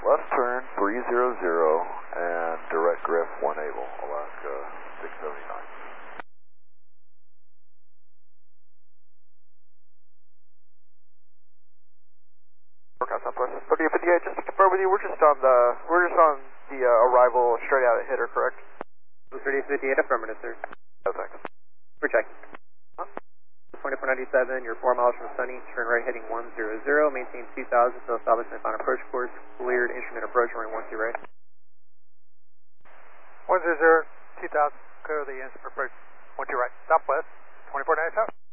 left turn 300 and direct drift 1 Able, Alaska 679. Forecast Southwest 3858, just to confirm with you, we're just on the arrival straight out at hitter, correct? 3858, affirmative, sir. No, thanks. We're checking. 2497, you're 4 miles from Sunny, turn right heading 100, maintain 2000 till establishment on approach course, cleared instrument approach running 12 right. 100, 2000, clear the instrument approach 12 right, Southwest 2497.